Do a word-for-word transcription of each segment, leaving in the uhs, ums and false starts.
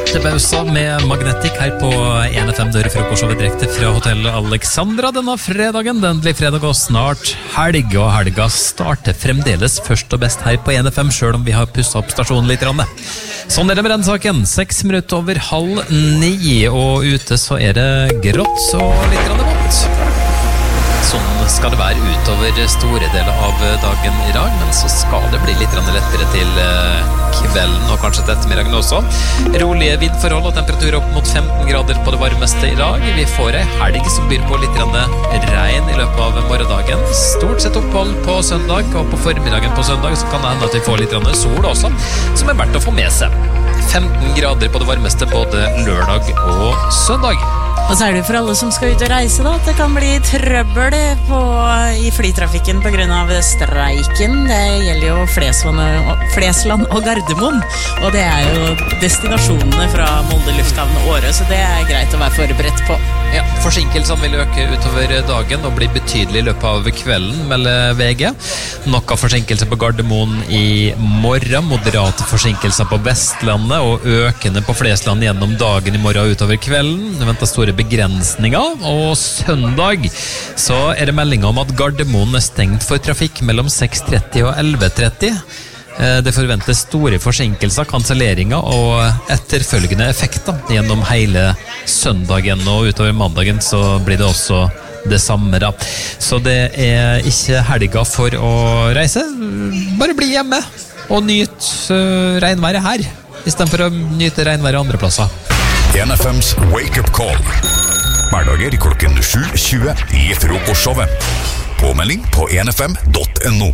Bausa med Magnetic her på en F M Dør frokostshowet direkte fra Hotell Alexandra denne fredagen. Det endelig fredag og snart helg, og helga starter fremdeles først og best her på en F M, selv om vi har pusset opp stasjonen litt. Sånn er det med den saken. Seks minutter over halv ni, og ute så er det grått og litt vått. Sånn skal det være utover store deler av dagen i dag, men så skal det bli litt lettere til kvelden og kanskje til ettermiddagen også. Rolige vindforhold og temperatur opp mot femten grader på det varmeste i dag. Vi får en helg som byr på litt regn i løpet av morgendagen. Stort sett opphold på søndag, og på formiddagen på søndag så kan det hende at vi får litt sol også, som er verdt å få med seg. femten grader på det varmeste både lørdag og søndag. Og så er det for alle som skal ut og reise da, at det kan bli trøbbel på, i flytrafikken på grunn av streiken. Det gjelder jo Flesland og, Flesland og Gardermoen, og det er jo destinasjonene fra Molde lufthavn og Åre, så det er greit å være forberedt på. Ja, forsinkelsene vil øke utover dagen og bli betydelig i løpet av kvelden, melder V G. Noe forsinkelse på Gardermoen i morgen, moderate forsinkelser på Vestlandet og økende på Flesland gjennom dagen i morgen utover kvelden. Det venter store begrensninger, og søndag så er det melding om at Gardermoen er stengt for trafikk mellom seks tretti og elleve tretti. Det forventes store forsinkelser, kanselleringer og etterfølgende effekter gjennom hele søndagen, og utover mandagen så blir det også det samme da. Så det er ikke helga for å reise. Bare bli hjemme og nyt uh, regnværet her, i stedet for å nyte regnværet andre plasser. en F M's Wake Up Call. Hverdager klokken sju tjue i frokostshowet. Påmelding på en f m punktum n o.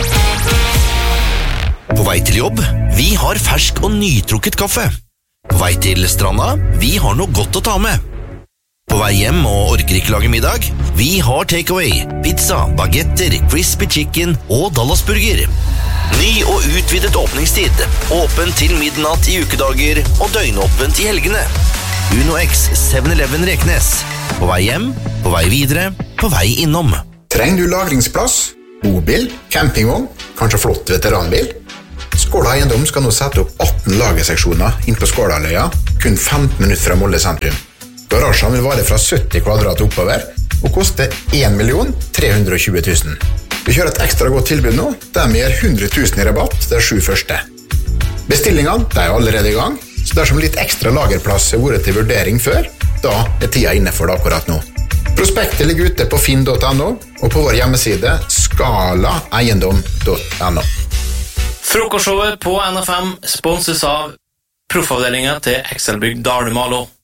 På vei til jobb, vi har fersk og nytrukket kaffe. På vei til stranda, vi har noe godt å ta med. På vei hjem og orker ikke lage middag, vi har takeaway, pizza, bagetter, crispy chicken og Dallasburger. Ny og utvidet åpningstid, åpen til midnatt i ukedager og døgnåpent i helgene. Uno X seven eleven Reknes. På vei hjem, på vei videre, på vei innom. Trenger du lagringsplass? Bobil, campingvogn, kanskje flott veteranbil? Skåla Eiendom skal nå sette opp atten lagerseksjoner inn på Skålaløya, kun femten minutter fra Molde sentrum. Garasjen vil vare fra sytti kvadrat oppover og koste en million tre hundre og tjue tusen. Vi kjører et ekstra godt tilbud nå, der vi gir hundre tusen i rabatt de sju første. Bestillingene de er allerede i gang, så dersom litt ekstra lagerplass har vært til vurdering før, da er tida inne for det akkurat nå. Prospektet ligger ute på finn punktum no og på vår hjemmeside skala eiendom punktum no. Frokostshowet på N F M sponses av proffavdelingen til Excelbygg Dalumalo.